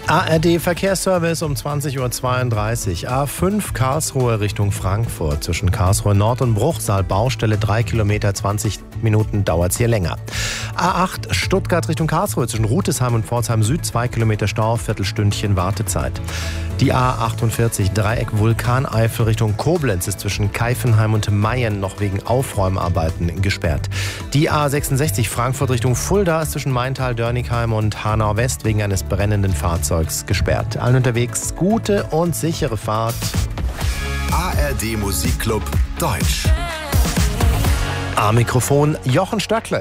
ARD Verkehrsservice um 20.32 Uhr. A5 Karlsruhe Richtung Frankfurt. Zwischen Karlsruhe Nord und Bruchsal. Baustelle 3 Kilometer, 20 Minuten dauert es hier länger. A8 Stuttgart Richtung Karlsruhe. Zwischen Rutesheim und Pforzheim Süd 2 Kilometer Stau, Viertelstündchen Wartezeit. Die A48 Dreieck Vulkaneifel Richtung Koblenz ist zwischen Keifenheim und Mayen noch wegen Aufräumarbeiten gesperrt. Die A66 Frankfurt Richtung Fulda ist zwischen Maintal, Dörnigheim und Hanau West wegen eines brennenden Fahrzeugs gesperrt. Allen unterwegs gute und sichere Fahrt. ARD Musikclub Deutsch. Am Mikrofon Jochen Stöckle.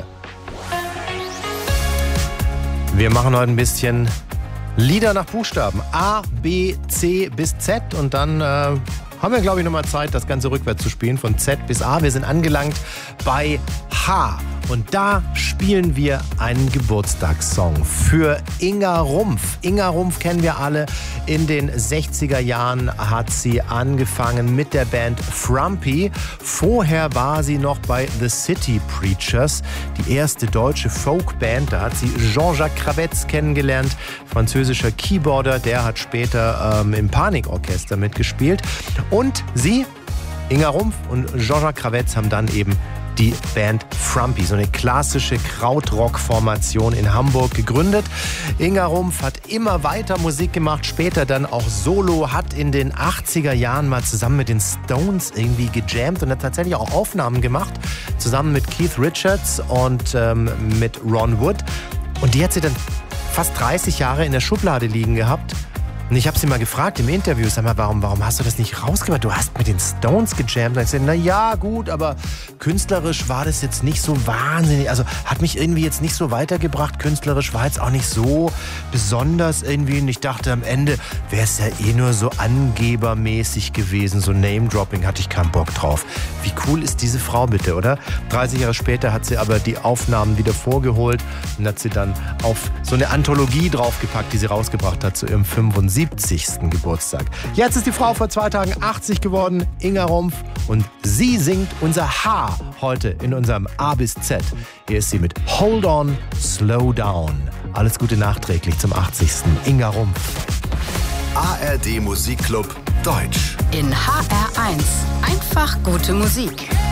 Wir machen heute ein bisschen Lieder nach Buchstaben. A, B, C bis Z. Und dann haben wir, glaube ich, nochmal Zeit, das Ganze rückwärts zu spielen, von Z bis A. Wir sind angelangt bei H. Und da spielen wir einen Geburtstagssong für Inga Rumpf. Inga Rumpf kennen wir alle. In den 60er Jahren hat sie angefangen mit der Band Frumpy. Vorher war sie noch bei The City Preachers, die erste deutsche Folkband. Da hat sie Jean-Jacques Kravetz kennengelernt, französischer Keyboarder. Der hat später im Panikorchester mitgespielt. Und sie, Inga Rumpf und Jean-Jacques Kravetz, haben dann eben die Band Frumpy, so eine klassische Krautrock-Formation in Hamburg gegründet. Inga Rumpf hat immer weiter Musik gemacht, später dann auch solo, hat in den 80er Jahren mal zusammen mit den Stones irgendwie gejammt und hat tatsächlich auch Aufnahmen gemacht, zusammen mit Keith Richards und mit Ron Wood. Und die hat sie dann fast 30 Jahre in der Schublade liegen gehabt. Und ich habe sie mal gefragt im Interview, sag mal, warum hast du das nicht rausgebracht? Du hast mit den Stones gejammt. Und ich sagte, na ja, gut, aber künstlerisch war das jetzt nicht so wahnsinnig. Also hat mich irgendwie jetzt nicht so weitergebracht. Künstlerisch war jetzt auch nicht so besonders irgendwie. Und ich dachte, am Ende wäre es ja eh nur so angebermäßig gewesen. So Name-Dropping hatte ich keinen Bock drauf. Wie cool ist diese Frau bitte, oder? 30 Jahre später hat sie aber die Aufnahmen wieder vorgeholt und hat sie dann auf so eine Anthologie draufgepackt, die sie rausgebracht hat zu ihrem 75. Geburtstag. Jetzt ist die Frau vor 2 Tagen 80 geworden, Inga Rumpf, und sie singt unser H heute in unserem A bis Z. Hier ist sie mit Hold On, Slow Down. Alles Gute nachträglich zum 80. Inga Rumpf. ARD Musikclub Deutsch. In HR1 einfach gute Musik.